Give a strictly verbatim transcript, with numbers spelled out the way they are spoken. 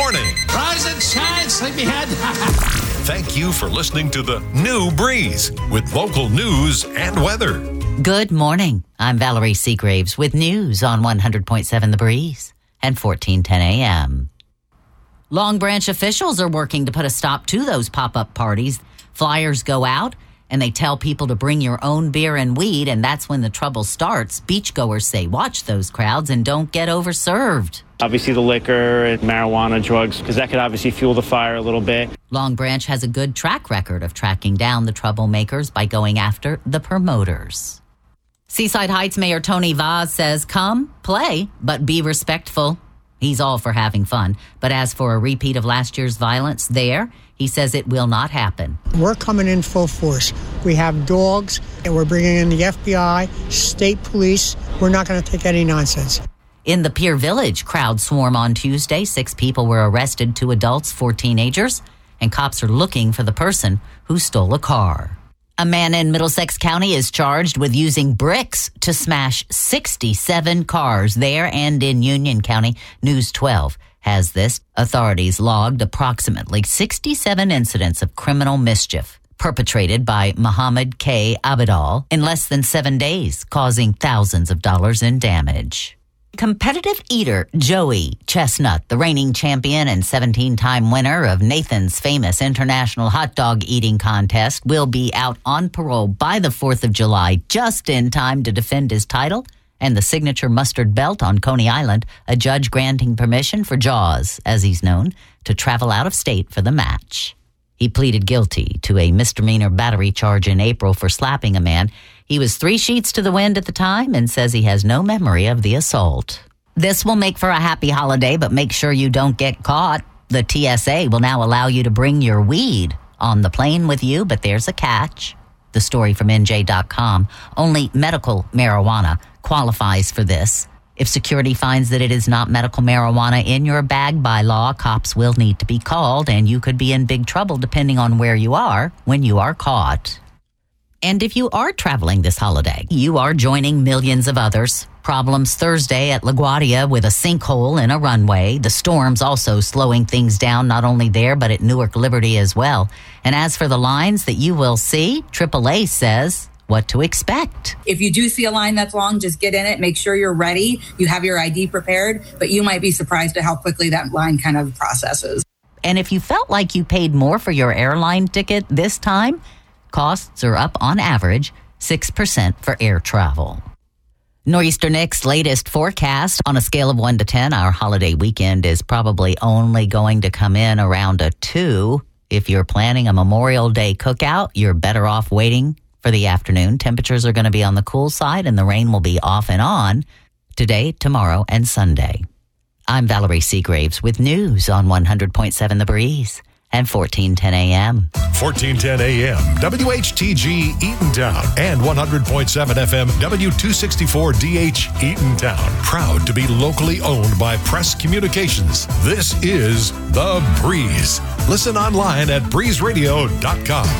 morning. Rise and shine, sleepyhead. Thank you for listening to the New Breeze with local news and weather. Good morning. I'm Valerie Seagraves with news on one hundred point seven The Breeze and fourteen ten a.m. Long Branch officials are working to put a stop to those pop-up parties. Flyers go out and they tell people to bring your own beer and weed, and that's when the trouble starts. Beachgoers say watch those crowds and don't get overserved. Obviously the liquor and marijuana, drugs, because that could obviously fuel the fire a little bit. Long Branch has a good track record of tracking down the troublemakers by going after the promoters. Seaside Heights Mayor Tony Vaz says, come, play, but be respectful. He's all for having fun. But as for a repeat of last year's violence there, he says it will not happen. We're coming in full force. We have dogs, and we're bringing in the F B I, state police. We're not going to take any nonsense. In the Pier Village crowd swarm on Tuesday, six people were arrested, two adults, four teenagers, and cops are looking for the person who stole a car. A man in Middlesex County is charged with using bricks to smash sixty-seven cars there and in Union County. News twelve has this. Authorities logged approximately sixty-seven incidents of criminal mischief perpetrated by Muhammad K. Abidal in less than seven days, causing thousands of dollars in damage. Competitive eater Joey Chestnut, the reigning champion and seventeen-time winner of Nathan's famous international hot dog eating contest, will be out on parole by the fourth of July, just in time to defend his title and the signature mustard belt on Coney Island, a judge granting permission for Jaws, as he's known, to travel out of state for the match. He pleaded guilty to a misdemeanor battery charge in April for slapping a man. He was three sheets to the wind at the time and says he has no memory of the assault. This will make for a happy holiday, but make sure you don't get caught. The T S A will now allow you to bring your weed on the plane with you, but there's a catch. The story from N J dot com. Only medical marijuana qualifies for this. If security finds that it is not medical marijuana in your bag by law, cops will need to be called, and you could be in big trouble depending on where you are when you are caught. And if you are traveling this holiday, you are joining millions of others. Problems Thursday at LaGuardia with a sinkhole in a runway. The storm's also slowing things down, not only there, but at Newark Liberty as well. And as for the lines that you will see, triple A says what to expect. If you do see a line that's long, just get in it. Make sure you're ready. You have your I D prepared, but you might be surprised at how quickly that line kind of processes. And if you felt like you paid more for your airline ticket this time, costs are up on average six percent for air travel. Nor'easter Nick's latest forecast on a scale of one to ten, our holiday weekend is probably only going to come in around a two. If you're planning a Memorial Day cookout, you're better off waiting for the afternoon. Temperatures are going to be on the cool side and the rain will be off and on today, tomorrow, and Sunday. I'm Valerie Seagraves with news on one hundred point seven The Breeze and fourteen ten a.m. fourteen ten a.m. W H T G Eatontown and one hundred point seven F M W two sixty-four D H Eatontown. Proud to be locally owned by Press Communications. This is The Breeze. Listen online at breeze radio dot com.